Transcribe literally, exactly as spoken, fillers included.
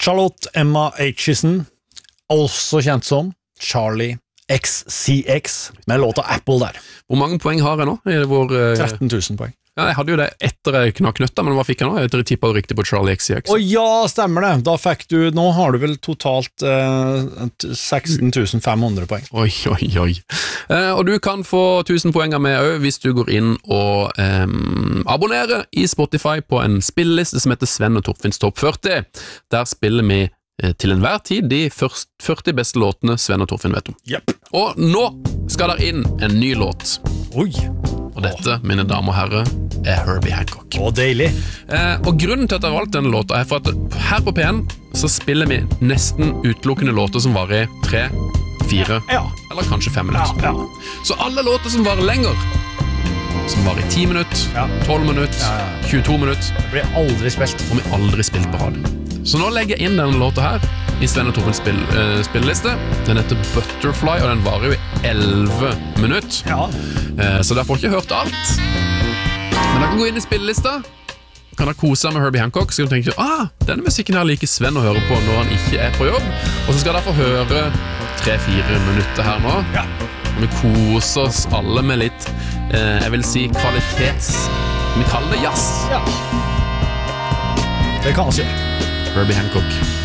Charlotte Emma Aitchison, også kjent som Charlie X C X, med låta Apple der. Hvor mange poeng har jeg nå? I vår, uh... tretten tusen poeng. Ja, jeg hadde jo det etter jeg knakk nøtta, men hva fikk jeg nå? Etter jeg tippet riktig på Charlie X C X. Å ja, stemmer det. Da fikk du, nå har du vel totalt eh, seksten tusen fem hundre poeng. Oi, oi, oi. Eh, og du kan få tusen poenger med også, hvis du går inn og eh, abonnerer i Spotify på en spilleliste som heter Sven og Torfinns Topp førti. Der spiller vi eh, til enhver tid de førti beste låtene Sven og Torfinn vet om. Yep. Og nå skal der inn en ny låt. Oi. Og dette, mine damer og herrer, er Herbie Hancock. Å, deilig. Eh, og grunnen til at jeg har valgt denne låta er for at her på P en så spiller vi nesten utelukkende låter som varer tre, fire, ja. eller kanskje fem minutter. Ja, ja. Så alle låter som varer lenger, som varer tti minutter, ja. tolv minutter, ja, ja. tjueto minutter, det blir aldri spilt. og vi aldri spilt på radio. Så nå legger jeg inn denne låta her i Sven og Torfinns spill, uh, spilleliste. Den heter Butterfly, og den varer jo i elleve minutter. Ja. Uh, så der får ikke hørt alt. Men dere kan gå inn i spillelista. Kan dere kose med Herbie Hancock, så kan dere tenke, ah, denne musikken her liker Sven å høre på når han ikke er på jobb. Og så skal dere få høre tre-fire minutter her nå. Ja. Og vi koser oss alle med litt, uh, jeg vil si kvalitets... Vi kaller det jazz. Ja. Det kan vi gjøre. Herbie Hancock.